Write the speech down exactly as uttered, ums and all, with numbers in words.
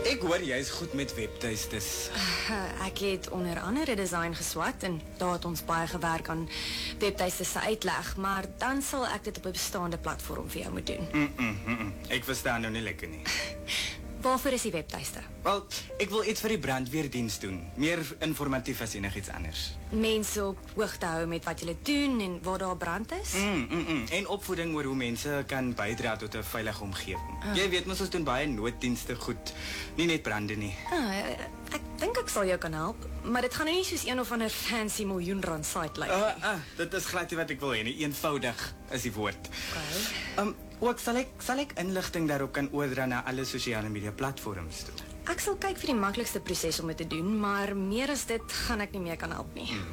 Ek hoor jy is goed met webtuistes. Uh, ek het onder andere design geswat en daar het ons baie gewerk aan webtuistes se uitleg, maar dan sal ek dit op 'n bestaande platform vir jou moet doen. Mm -mm, mm -mm. Ek verstaan nou nie lekker nie. Waarvoor is die webtuiste? Wel, ek wil iets vir die brandweerdiens doen. Meer informatief as enigiets anders. Mense op hoogte hou met wat julle doen en waar daar brand is? Mm, mm, mm. En opvoeding oor hoe mense kan bydra tot 'n veilige omgewing. Ah. Jy weet mos ons doen baie nooddienste goed, nie net brande nie. Ah, ek dink ek sal jou kan help, maar dit gaan nou nie soos een of ander fancy miljoen rand site lyk. Ah, ah, dit is glad nie wat ek wil hê nie. Eenvoudig is die woord. Okay. Um, ook sal ek sal ek inligting daarop kan oordra na alle sosiale media platforms toe. Ek sal kyk vir die maklikste proses om dit te doen, maar meer as dit gaan ek nie meer kan help nie. Hmm.